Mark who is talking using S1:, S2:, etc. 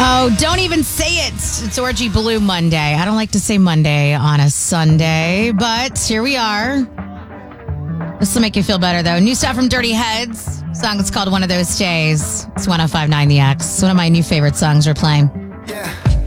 S1: Oh, don't even say it. It's Orgy Blue Monday. I don't like to say Monday on a Sunday, but here we are. This will make you feel better, though. New stuff from Dirty Heads. Song is called One of Those Days. It's 105.9 The X. It's one of my new favorite songs we're playing.
S2: Yeah.